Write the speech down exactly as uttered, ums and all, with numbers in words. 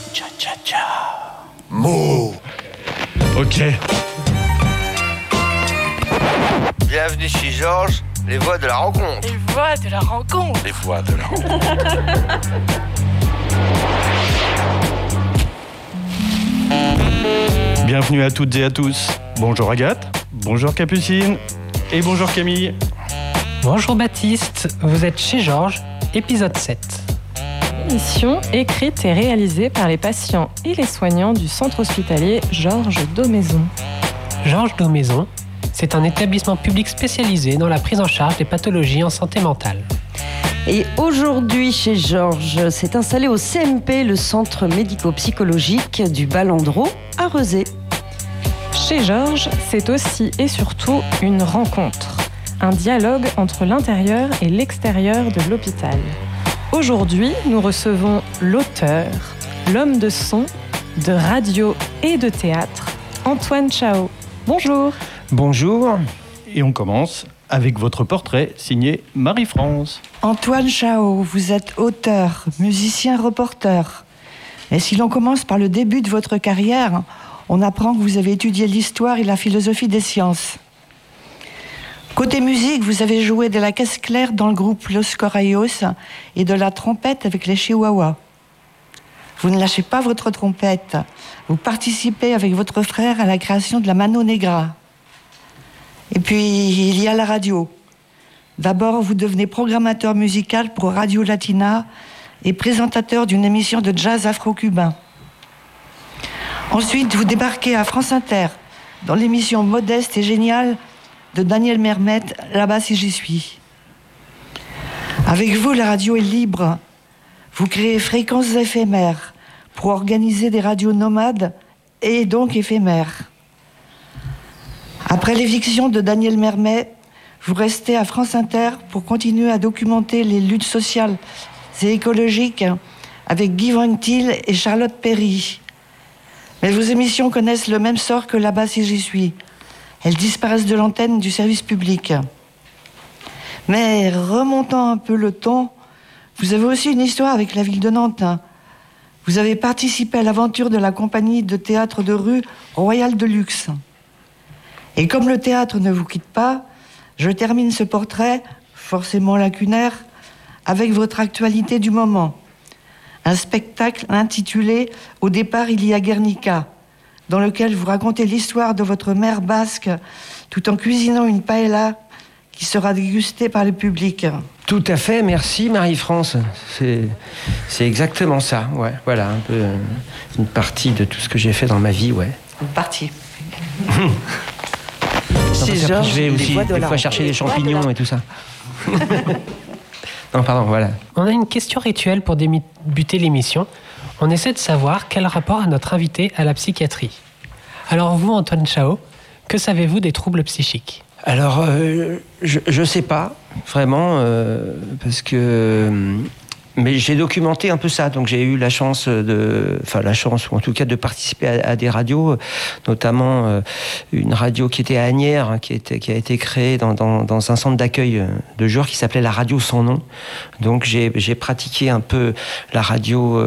Tcha tcha tcha. Mot. Ok. Bienvenue chez Georges, les voix de la rencontre. Les voix de la rencontre. Les voix de la rencontre. Bienvenue à toutes et à tous. Bonjour Agathe, bonjour Capucine et bonjour Camille. Bonjour Baptiste, vous êtes chez Georges, épisode sept. Émission écrite et réalisée par les patients et les soignants du centre hospitalier Georges Daumaison. Georges Daumaison, c'est un établissement public spécialisé dans la prise en charge des pathologies en santé mentale. Et aujourd'hui, chez Georges, s'est installé au C M P, le centre médico-psychologique du Balandreau à Rezé. Chez Georges, c'est aussi et surtout une rencontre, un dialogue entre l'intérieur et l'extérieur de l'hôpital. Aujourd'hui, nous recevons l'auteur, l'homme de son, de radio et de théâtre, Antoine Chao. Bonjour. Bonjour. Et on commence avec votre portrait signé Marie-France. Antoine Chao, vous êtes auteur, musicien, reporter. Et si l'on commence par le début de votre carrière, on apprend que vous avez étudié l'histoire et la philosophie des sciences. Côté musique, vous avez joué de la caisse claire dans le groupe Los Corrayos et de la trompette avec les Chihuahuas. Vous ne lâchez pas votre trompette. Vous participez avec votre frère à la création de la Mano Negra. Et puis, il y a la radio. D'abord, vous devenez programmateur musical pour Radio Latina et présentateur d'une émission de jazz afro-cubain. Ensuite, vous débarquez à France Inter dans l'émission modeste et géniale de Daniel Mermet, Là-bas si j'y suis. Avec vous, la radio est libre. Vous créez Fréquences éphémères pour organiser des radios nomades et donc éphémères. Après l'éviction de Daniel Mermet, vous restez à France Inter pour continuer à documenter les luttes sociales et écologiques avec Guy Van Til et Charlotte Perry. Mais vos émissions connaissent le même sort que Là-bas si j'y suis. Elles disparaissent de l'antenne du service public. Mais remontant un peu le ton, vous avez aussi une histoire avec la ville de Nantes. Vous avez participé à l'aventure de la compagnie de théâtre de rue Royal de Luxe. Et comme le théâtre ne vous quitte pas, je termine ce portrait, forcément lacunaire, avec votre actualité du moment. Un spectacle intitulé « Au départ, il y a Guernica », dans lequel vous racontez l'histoire de votre mère basque, tout en cuisinant une paella qui sera dégustée par le public. Tout à fait, merci Marie-France. C'est, c'est exactement ça, ouais. Voilà, un peu une partie de tout ce que j'ai fait dans ma vie, ouais. Une partie. C'est Georges, je vais aussi des fois chercher des champignons et tout ça. Non, pardon, voilà. On a une question rituelle pour débuter l'émission. On essaie de savoir quel rapport a notre invité à la psychiatrie. Alors vous, Antoine Chao, que savez-vous des troubles psychiques ? Alors, euh, je ne sais pas, vraiment, euh, parce que... Mais j'ai documenté un peu ça, donc j'ai eu la chance de, enfin la chance ou en tout cas de participer à, à des radios, notamment euh, une radio qui était à Asnières, hein, qui, était, qui a été créée dans, dans, dans un centre d'accueil de jour qui s'appelait la radio sans nom. Donc j'ai, j'ai pratiqué un peu la radio